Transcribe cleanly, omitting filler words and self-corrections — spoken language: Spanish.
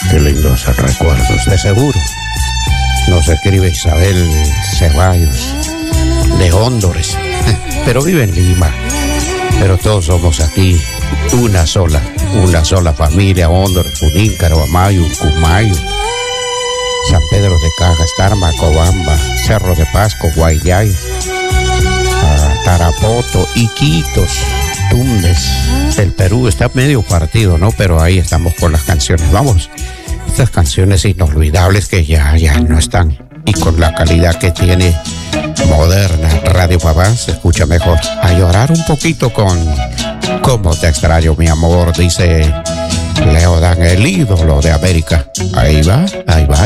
Qué lindos recuerdos, de seguro. Nos escribe Isabel Ceballos de Hóndores, pero vive en Lima. Pero todos somos aquí una sola familia: Hóndores, Junín, Carabamayo, Cumayo, San Pedro de Cajas, Tarma, Cobamba, Cerro de Pasco, Guayay, Tarapoto, Iquitos, Tumbes. El Perú está medio partido, ¿no? Pero ahí estamos con las canciones. Vamos, estas canciones inolvidables que ya no están, y con la calidad que tiene moderna Radio Papá se escucha mejor. A llorar un poquito con Cómo te extraño, mi amor, dice Leo Dan, el ídolo de América. Ahí va.